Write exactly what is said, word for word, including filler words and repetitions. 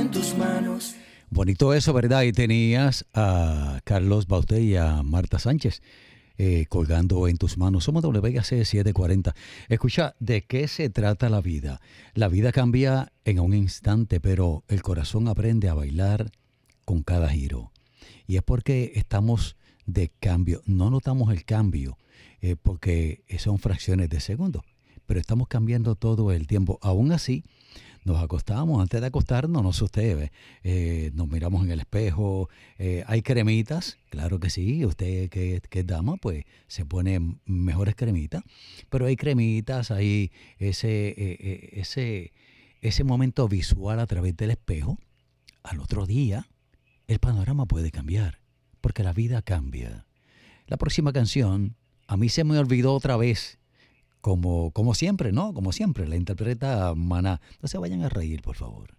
en tus manos. Bonito eso, ¿verdad? Y tenías a Carlos Baute y a Marta Sánchez eh, colgando en tus manos. Somos W K C setecientos cuarenta. Escucha, ¿de qué se trata la vida? La vida cambia en un instante, pero el corazón aprende a bailar con cada giro. Y es porque estamos de cambio. No notamos el cambio eh, porque son fracciones de segundo, pero estamos cambiando todo el tiempo. Aún así, nos acostamos, antes de acostarnos, no sé usted, eh, nos miramos en el espejo, eh, hay cremitas, claro que sí, usted que, que es dama, pues se pone mejores cremitas, pero hay cremitas, hay ese, eh, ese, ese momento visual a través del espejo. Al otro día, el panorama puede cambiar, porque la vida cambia. La próxima canción, a mí se me olvidó otra vez. Como, como siempre, ¿no? Como siempre, la interpreta Maná. No se vayan a reír, por favor.